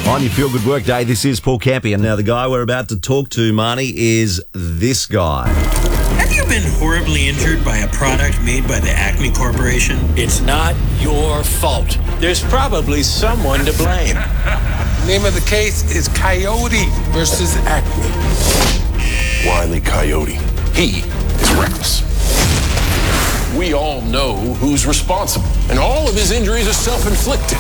On your Feel Good Work Day, this is Paul Campion. Now, the guy we're about to talk to, Marnie, is this guy. Have you been horribly injured by a product made by the Acme Corporation? It's not your fault. There's probably someone to blame. Name of the case is Coyote versus Acme. Wile E. Coyote. He is reckless. We all know who's responsible, and all of his injuries are self-inflicted.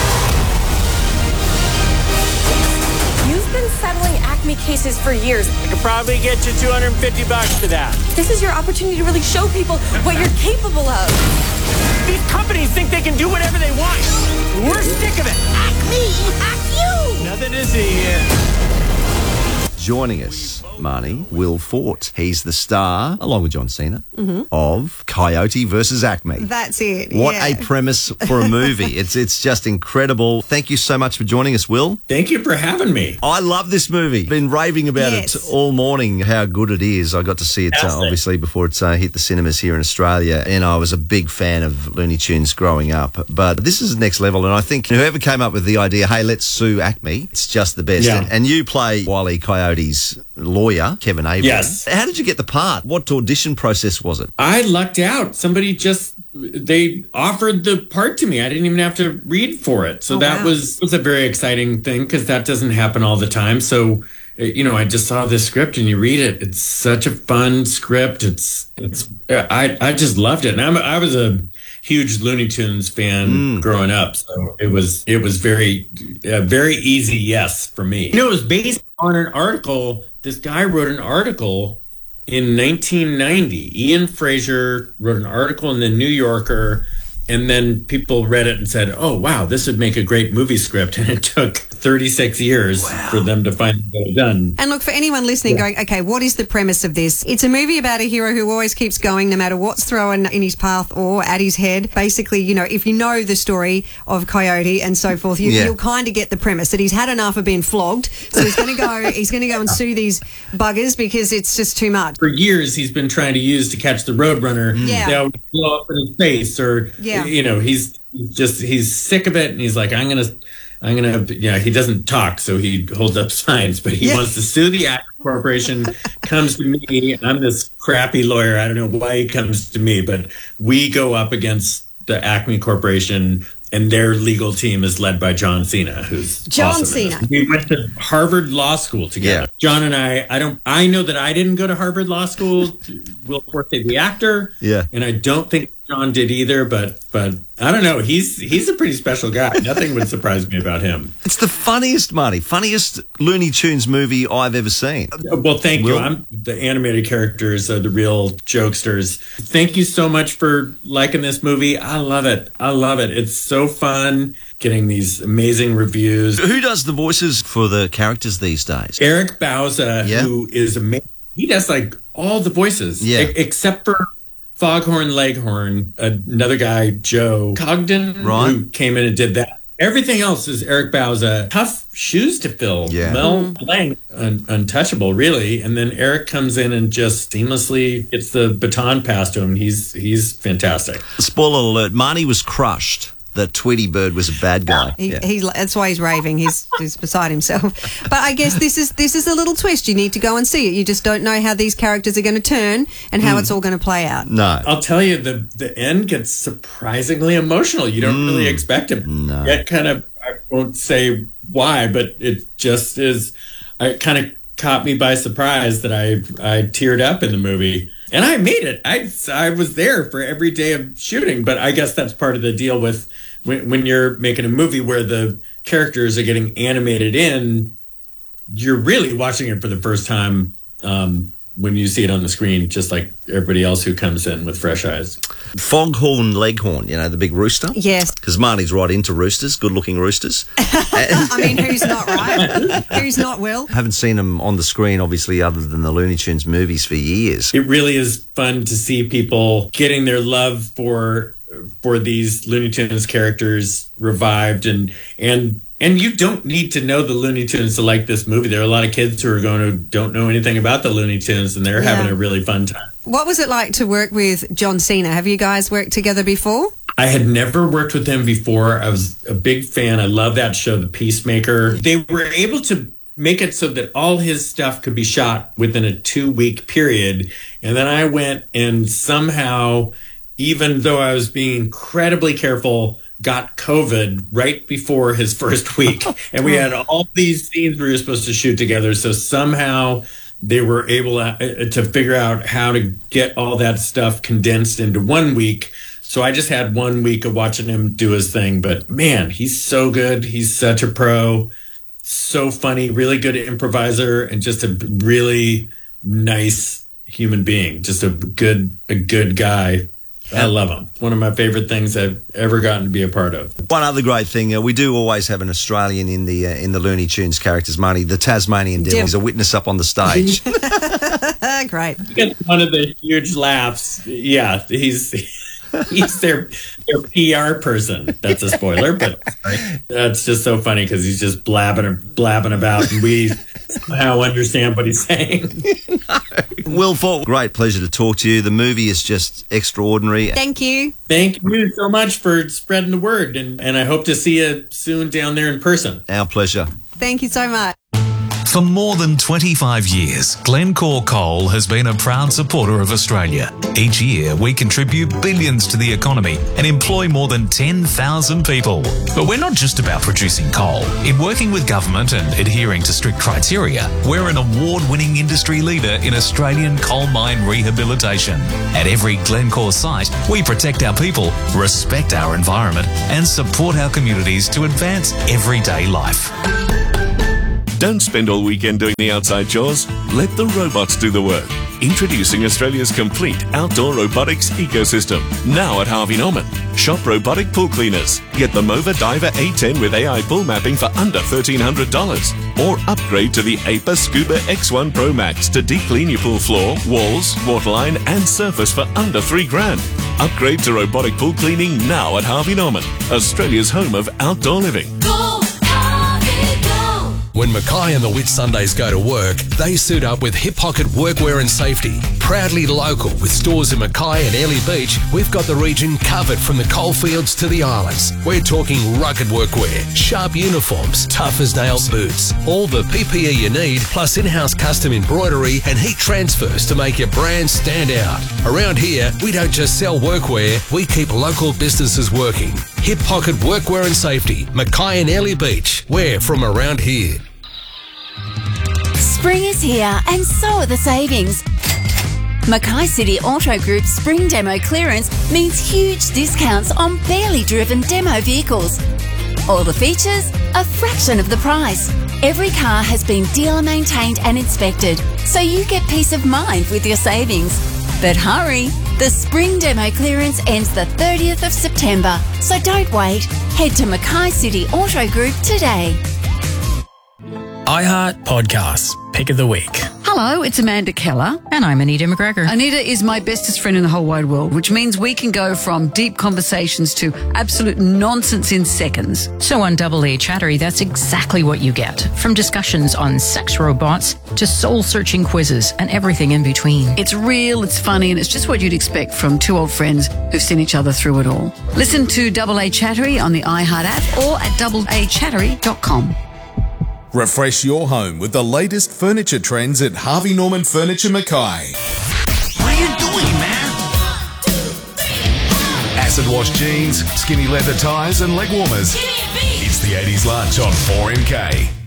You've been settling Acme cases for years. I could probably get you $250 for that. This is your opportunity to really show people what you're capable of. These companies think they can do whatever they want. We're sick of it. Acme, hack you! Nothing to see here. Joining us, Marnie, Will Forte. He's the star, along with John Cena, of Coyote versus Acme. That's it. What yeah. a premise for a movie. It's just incredible. Thank you so much for joining us, Will. Thank you for having me. I love this movie. Been raving about Yes. it all morning, how good it is. I got to see it, obviously, before it's hit the cinemas here in Australia, and I was a big fan of Looney Tunes growing up. But this is the next level, and I think whoever came up with the idea, hey, let's sue Acme, it's just the best. Yeah. And you play Wile E. Coyote's lawyer, Kevin Avery. Yes. How did you get the part? What audition process was it? I lucked out. They offered the part to me. I didn't even have to read for it. So that was a very exciting thing because that doesn't happen all the time. So, I just saw this script and you read it. It's such a fun script. I just loved it. And I was a huge Looney Tunes fan growing up. So it was very easy yes for me. It was based on an article. This guy wrote an article in 1990. Ian Fraser wrote an article in the New Yorker, and then people read it and said, oh, wow, this would make a great movie script. And it took 36 years for them to finally get it done. And look, for anyone listening going, okay, what is the premise of this? It's a movie about a hero who always keeps going no matter what's thrown in his path or at his head. Basically, if you know the story of Coyote and so forth, you'll kind of get the premise that he's had enough of being flogged. So he's going to go and sue these buggers because it's just too much. For years, he's been trying to use to catch the Roadrunner. Yeah. That would blow up in his face, or he's sick of it, and he's like, I'm gonna. He doesn't talk, so he holds up signs, but he wants to sue the Acme Corporation. Comes to me. I'm this crappy lawyer. I don't know why he comes to me, but we go up against the Acme Corporation. And their legal team is led by John Cena, who's John awesome in Cena. this. We went to Harvard Law School together. Yeah. John and I know that I didn't go to Harvard Law School. Will Forte, the actor. Yeah. And I don't think John did either, but I don't know. He's a pretty special guy. Nothing would surprise me about him. It's the funniest Looney Tunes movie I've ever seen. Well, thank you. Will? The animated characters are the real jokesters. Thank you so much for liking this movie. I love it. It's so fun getting these amazing reviews. Who does the voices for the characters these days? Eric Bauza, who is amazing. He does like all the voices, except for Foghorn Leghorn, another guy, Joe Cogden, who came in and did that. Everything else is Eric Bauza. Tough shoes to fill. Yeah. Mel Blanc, untouchable, really. And then Eric comes in and just seamlessly gets the baton passed to him. He's fantastic. Spoiler alert, Marnie was crushed that Tweety Bird was a bad guy. That's why he's raving. He's beside himself. But I guess this is a little twist. You need to go and see it. You just don't know how these characters are going to turn and how it's all going to play out. No. I'll tell you, the end gets surprisingly emotional. You don't really expect it. No. Yet kind of, I won't say why, but it just is. It kind of caught me by surprise that I teared up in the movie. And I made it. I was there for every day of shooting, but I guess that's part of the deal with when you're making a movie where the characters are getting animated in, you're really watching it for the first time when you see it on the screen, just like everybody else who comes in with fresh eyes. Foghorn Leghorn, the big rooster? Yes. Because Marnie's right into roosters, good-looking roosters. I mean, who's not, right? Who's not, Will? Haven't seen them on the screen, obviously, other than the Looney Tunes movies for years. It really is fun to see people getting their love for these Looney Tunes characters revived, and you don't need to know the Looney Tunes to like this movie. There are a lot of kids who don't know anything about the Looney Tunes, and they're having a really fun time. What was it like to work with John Cena? Have you guys worked together before? I had never worked with him before. I was a big fan. I love that show, The Peacemaker. They were able to make it so that all his stuff could be shot within a 2-week period. And then I went and somehow, even though I was being incredibly careful, got COVID right before his first week. And we had all these scenes we were supposed to shoot together. So somehow they were able to figure out how to get all that stuff condensed into 1 week. So I just had 1 week of watching him do his thing. But man, he's so good. He's such a pro. So funny, really good improviser, and just a really nice human being. Just a good guy. I love him. One of my favorite things I've ever gotten to be a part of. One other great thing, we do always have an Australian in the Looney Tunes characters, Marnie, the Tasmanian Devil. He's a witness up on the stage. Great. He gets one of the huge laughs. Yeah, he's their PR person. That's a spoiler, but that's just so funny because he's just blabbing about, and we somehow understand what he's saying. Will Fort, great pleasure to talk to you. The movie is just extraordinary. Thank you. Thank you so much for spreading the word, and I hope to see you soon down there in person. Our pleasure. Thank you so much. For more than 25 years, Glencore Coal has been a proud supporter of Australia. Each year, we contribute billions to the economy and employ more than 10,000 people. But we're not just about producing coal. In working with government and adhering to strict criteria, we're an award-winning industry leader in Australian coal mine rehabilitation. At every Glencore site, we protect our people, respect our environment, and support our communities to advance everyday life. Don't spend all weekend doing the outside chores. Let the robots do the work. Introducing Australia's complete outdoor robotics ecosystem. Now at Harvey Norman. Shop robotic pool cleaners. Get the Mova Diver A10 with AI pool mapping for under $1,300. Or upgrade to the APA Scuba X1 Pro Max to deep clean your pool floor, walls, waterline and surface for under $3,000. Upgrade to robotic pool cleaning now at Harvey Norman. Australia's home of outdoor living. When Mackay and the Whitsundays go to work, they suit up with Hip Pocket Workwear and Safety. Proudly local with stores in Mackay and Airlie Beach, we've got the region covered from the coalfields to the islands. We're talking rugged workwear, sharp uniforms, tough as nails boots, all the PPE you need, plus in-house custom embroidery and heat transfers to make your brand stand out. Around here, we don't just sell workwear, we keep local businesses working. Hip Pocket Workwear and Safety, Mackay and Airlie Beach. We're from around here. Spring is here and so are the savings. Mackay City Auto Group's spring demo clearance means huge discounts on barely driven demo vehicles. All the features, a fraction of the price. Every car has been dealer maintained and inspected, so you get peace of mind with your savings. But hurry, the spring demo clearance ends the 30th of September, so don't wait. Head to Mackay City Auto Group today. iHeart Podcasts, Pick of the Week. Hello, it's Amanda Keller. And I'm Anita McGregor. Anita is my bestest friend in the whole wide world, which means we can go from deep conversations to absolute nonsense in seconds. So on Double A Chattery, that's exactly what you get. From discussions on sex robots to soul-searching quizzes and everything in between. It's real, it's funny, and it's just what you'd expect from two old friends who've seen each other through it all. Listen to Double A Chattery on the iHeart app or at doubleachattery.com. Refresh your home with the latest furniture trends at Harvey Norman Furniture Mackay. What are you doing, man? Acid wash jeans, skinny leather ties and leg warmers. It's the 80s lunch on 4MK.